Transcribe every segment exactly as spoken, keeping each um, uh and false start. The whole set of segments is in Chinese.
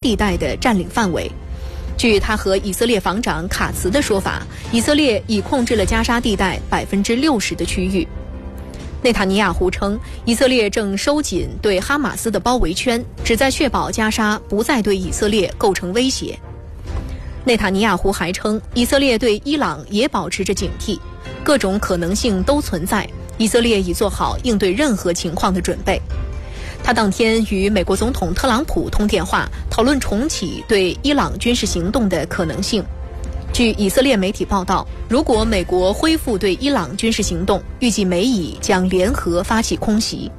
地带的占领范围。据他和以色列防长卡茨的说法，以色列已控制了加沙地带百分之六十的区域。内塔尼亚胡称，以色列正收紧对哈马斯的包围圈，旨在确保加沙不再对以色列构成威胁。内塔尼亚胡还称，以色列对伊朗也保持着警惕，各种可能性都存在，以色列已做好应对任何情况的准备。他当天与美国总统特朗普通电话，讨论重启对伊朗军事行动的可能性。据以色列媒体报道，如果美国恢复对伊朗军事行动，预计美以将联合发起空袭。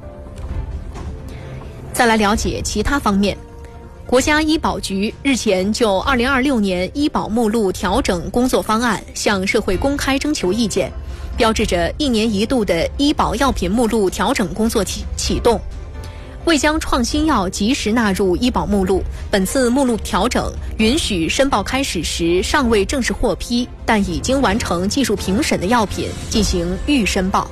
再来了解其他方面，国家医保局日前就二零二六年医保目录调整工作方案向社会公开征求意见，标志着一年一度的医保药品目录调整工作启启动。为将创新药及时纳入医保目录，本次目录调整允许申报开始时尚未正式获批但已经完成技术评审的药品进行预申报。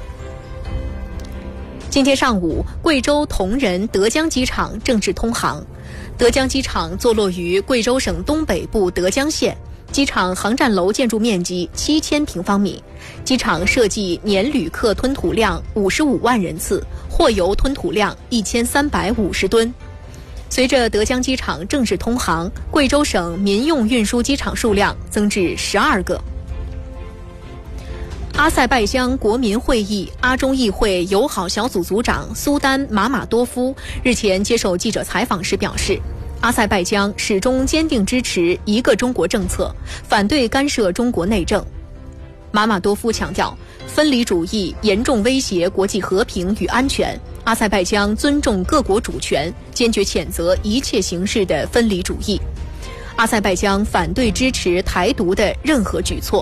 今天上午，贵州铜仁德江机场正式通航。德江机场坐落于贵州省东北部德江县，机场航站楼建筑面积七千平方米，机场设计年旅客吞吐量五十五万人次，货邮吞吐量一千三百五十吨。随着德江机场正式通航，贵州省民用运输机场数量增至十二个。阿塞拜疆国民会议阿中议会友好小组组长苏丹马马多夫日前接受记者采访时表示，阿塞拜疆始终坚定支持一个中国政策，反对干涉中国内政。马马多夫强调，分离主义严重威胁国际和平与安全，阿塞拜疆尊重各国主权，坚决谴责一切形式的分离主义。阿塞拜疆反对支持台独的任何举措。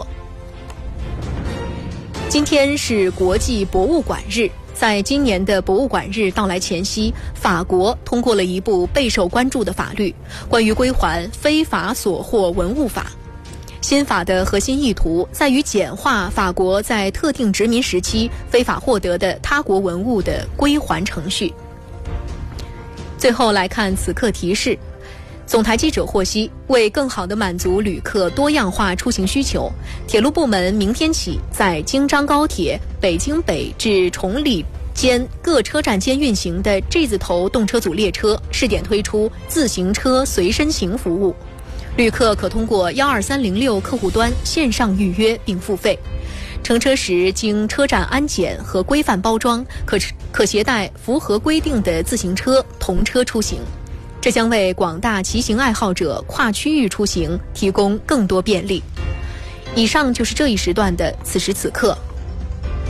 今天是国际博物馆日，在今年的博物馆日到来前夕，法国通过了一部备受关注的法律，关于归还非法所获文物法。新法的核心意图在于简化法国在特定殖民时期非法获得的他国文物的归还程序。最后来看此刻提示。总台记者获悉，为更好地满足旅客多样化出行需求，铁路部门明天起在京张高铁北京北至崇礼间各车站间运行的 G 字头动车组列车试点推出自行车随身行服务，旅客可通过一二三零六客户端线上预约并付费。乘车时经车站安检和规范包装，可可携带符合规定的自行车同车出行。这将为广大骑行爱好者跨区域出行提供更多便利。以上就是这一时段的此时此刻。